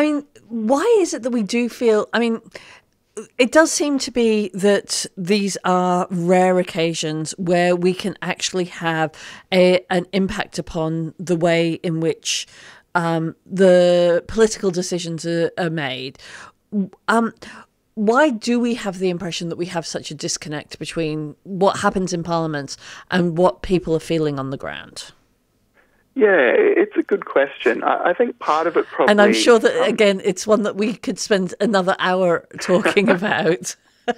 I mean, why is it that we do feel, I mean, it does seem to be that these are rare occasions where we can actually have an impact upon the way in which the political decisions are made. Why do we have the impression that we have such a disconnect between what happens in Parliament and what people are feeling on the ground? Yeah, it's a good question. I think part of it probably... And I'm sure that, again, it's one that we could spend another hour talking about.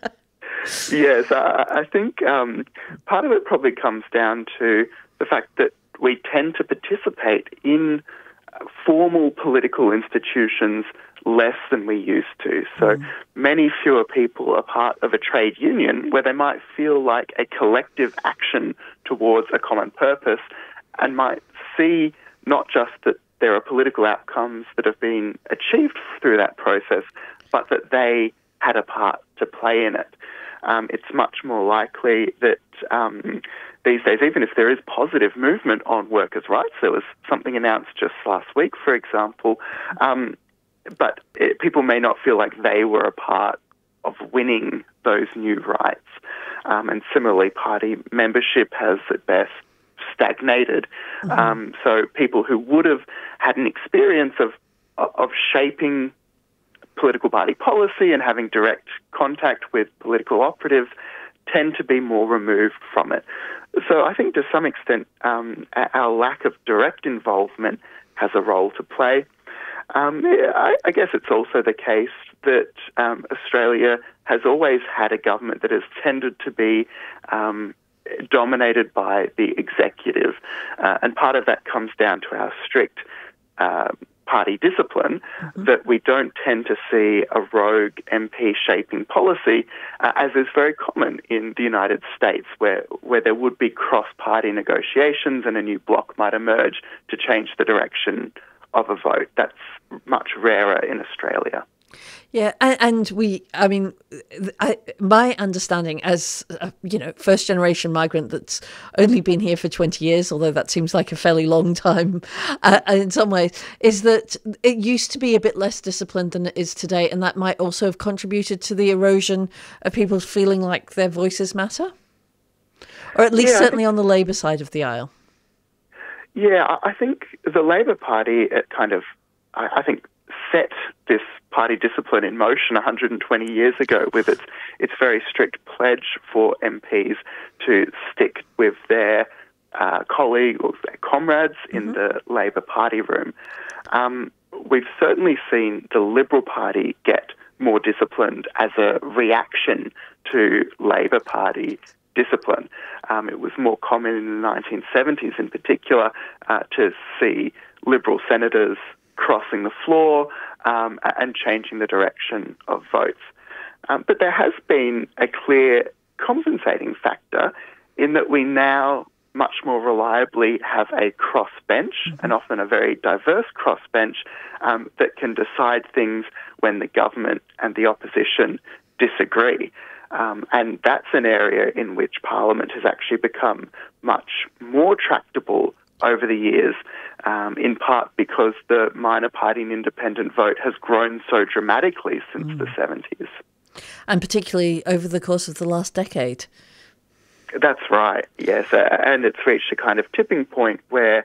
Yes, I think part of it probably comes down to the fact that we tend to participate in formal political institutions less than we used to. So many fewer people are part of a trade union where they might feel like a collective action towards a common purpose and might see not just that there are political outcomes that have been achieved through that process, but that they had a part to play in it. It's much more likely that these days, even if there is positive movement on workers' rights, there was something announced just last week, for example, but people may not feel like they were a part of winning those new rights. And similarly, party membership has at best stagnated. So people who would have had an experience of shaping political party policy and having direct contact with political operatives tend to be more removed from it. So I think to some extent our lack of direct involvement has a role to play. I guess it's also the case that Australia has always had a government that has tended to be dominated by the executive, and part of that comes down to our strict party discipline, that we don't tend to see a rogue MP shaping policy, as is very common in the United States, where there would be cross-party negotiations and a new bloc might emerge to change the direction of a vote. That's much rarer in Australia. Yeah, and my understanding as a, first generation migrant that's only been here for 20 years, although that seems like a fairly long time in some ways, is that it used to be a bit less disciplined than it is today, and that might also have contributed to the erosion of people feeling like their voices matter, or at least certainly on the Labour side of the aisle. Yeah, I think the Labour Party I think set this party discipline in motion 120 years ago with its very strict pledge for MPs to stick with their colleague or their comrades in the Labour Party room. We've certainly seen the Liberal Party get more disciplined as a reaction to Labour Party discipline. It was more common in the 1970s in particular to see Liberal senators crossing the floor and changing the direction of votes. But there has been a clear compensating factor in that we now much more reliably have a crossbench, and often a very diverse crossbench, that can decide things when the government and the opposition disagree. And that's an area in which Parliament has actually become much more tractable over the years, in part because the minor party and independent vote has grown so dramatically since the 70s. And particularly over the course of the last decade. That's right, yes. And it's reached a kind of tipping point where,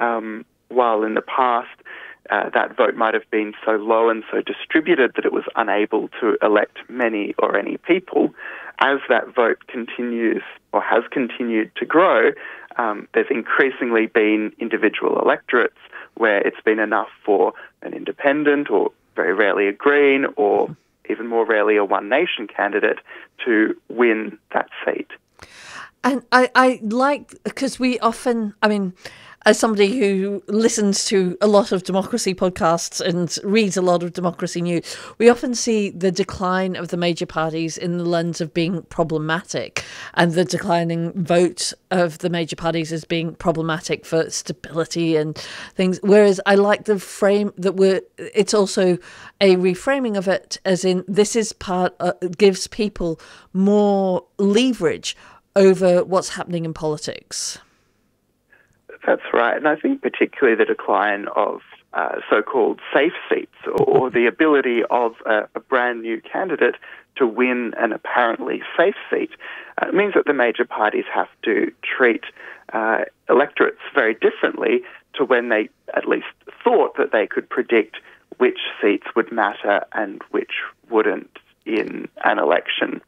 while in the past that vote might have been so low and so distributed that it was unable to elect many or any people, as that vote continues or has continued to grow, there's increasingly been individual electorates where it's been enough for an independent or very rarely a Green or even more rarely a One Nation candidate to win that seat. And I like, because we often, as somebody who listens to a lot of democracy podcasts and reads a lot of democracy news, we often see the decline of the major parties in the lens of being problematic, and the declining vote of the major parties as being problematic for stability and things. Whereas I like the frame that it's also a reframing of it, as in this is gives people more leverage over what's happening in politics. That's right. And I think particularly the decline of so-called safe seats, or the ability of a brand new candidate to win an apparently safe seat. It means that the major parties have to treat electorates very differently to when they at least thought that they could predict which seats would matter and which wouldn't in an election.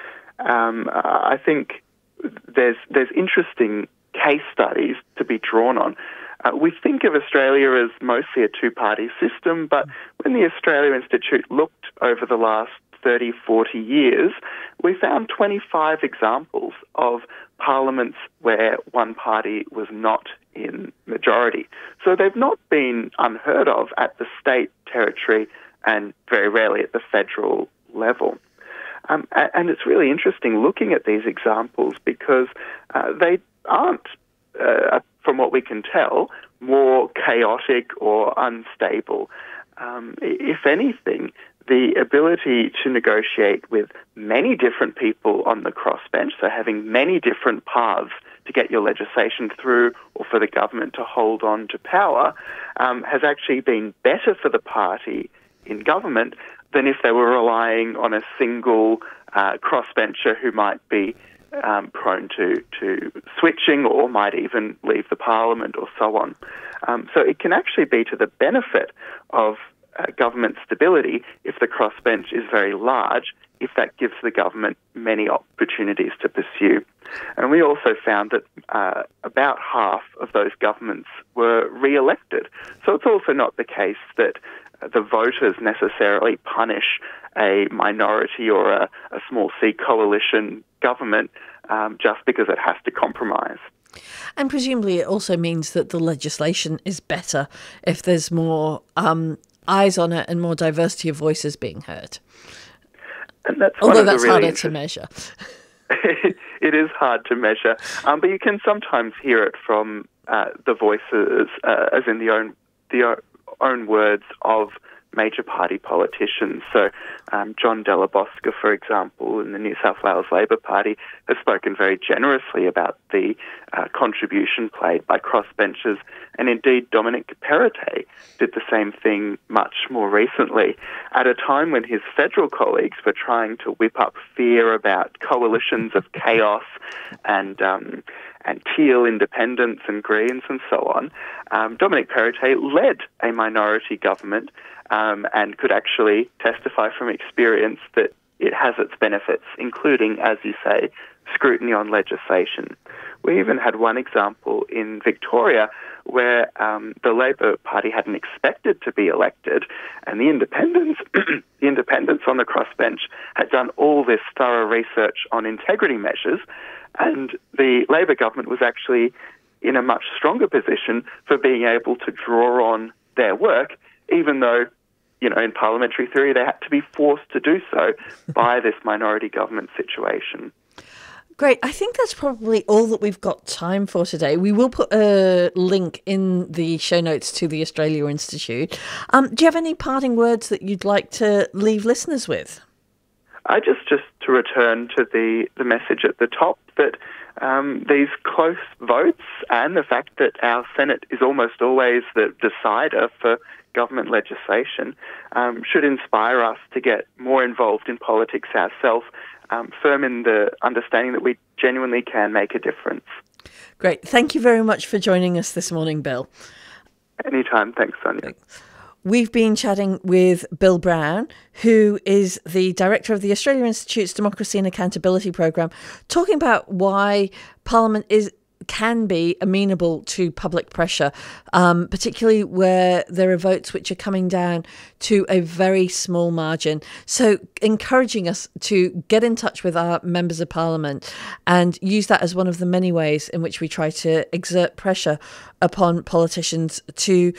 I think there's interesting case studies to be drawn on. We think of Australia as mostly a two-party system, but when the Australia Institute looked over the last 30, 40 years, we found 25 examples of parliaments where one party was not in majority. So they've not been unheard of at the state, territory, and very rarely at the federal level. And it's really interesting looking at these examples because they aren't, from what we can tell, more chaotic or unstable. If anything, the ability to negotiate with many different people on the crossbench, so having many different paths to get your legislation through or for the government to hold on to power, has actually been better for the party in government than if they were relying on a single crossbencher who might be prone to switching or might even leave the parliament or so on. So it can actually be to the benefit of government stability if the crossbench is very large, if that gives the government many opportunities to pursue. And we also found that about half of those governments were re-elected. So it's also not the case that the voters necessarily punish a minority or a small C coalition government just because it has to compromise. And presumably it also means that the legislation is better if there's more eyes on it and more diversity of voices being heard. And that's although that's really harder to measure. It is hard to measure, but you can sometimes hear it from the voices, as in the own words of major party politicians. So John Della Bosca, for example, in the New South Wales Labor Party, has spoken very generously about the contribution played by crossbenchers, and indeed Dominic Perrottet did the same thing much more recently, at a time when his federal colleagues were trying to whip up fear about coalitions of chaos and teal independents and Greens and so on. Dominic Perrottet led a minority government and could actually testify from experience that it has its benefits, including, as you say, scrutiny on legislation. We even had one example in Victoria where the Labor Party hadn't expected to be elected, and the independents on the crossbench had done all this thorough research on integrity measures, and the Labor government was actually in a much stronger position for being able to draw on their work, even though, you know, in parliamentary theory, they had to be forced to do so by this minority government situation. Great. I think that's probably all that we've got time for today. We will put a link in the show notes to the Australia Institute. Do you have any parting words that you'd like to leave listeners with? Just to return to the message at the top, that these close votes and the fact that our Senate is almost always the decider for government legislation should inspire us to get more involved in politics ourselves, firm in the understanding that we genuinely can make a difference. Great. Thank you very much for joining us this morning, Bill. Anytime. Thanks, Sonia. Thanks. We've been chatting with Bill Brown, who is the director of the Australia Institute's Democracy and Accountability Programme, talking about why Parliament can be amenable to public pressure, particularly where there are votes which are coming down to a very small margin. So encouraging us to get in touch with our members of Parliament and use that as one of the many ways in which we try to exert pressure upon politicians to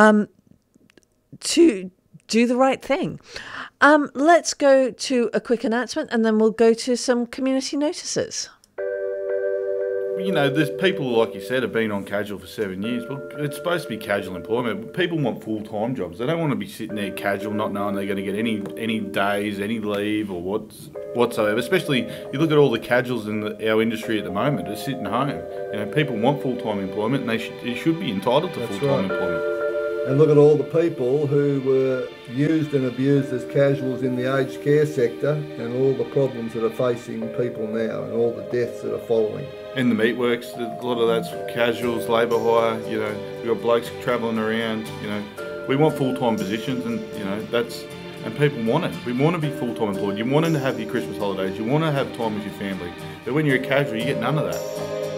do the right thing. Let's go to a quick announcement and then we'll go to some community notices. You know, there's people, like you said, have been on casual for 7 years. Well, it's supposed to be casual employment. People want full-time jobs. They don't want to be sitting there casual, not knowing they're going to get any days, any leave or whatsoever. Especially, you look at all the casuals in our industry at the moment, they're sitting home. You know, people want full-time employment and they should be entitled to full-time employment. and look at all the people who were used and abused as casuals in the aged care sector and all the problems that are facing people now and all the deaths that are following. In the meatworks, a lot of that's casuals, labour hire, you know, we've got blokes travelling around, you know. We want full-time positions and, you know, and people want it. We want to be full-time employed. You want to have your Christmas holidays. You want to have time with your family. But when you're a casual, you get none of that.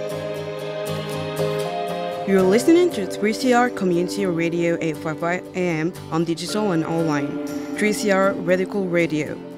You're listening to 3CR Community Radio 855 AM on digital and online. 3CR Radical Radio.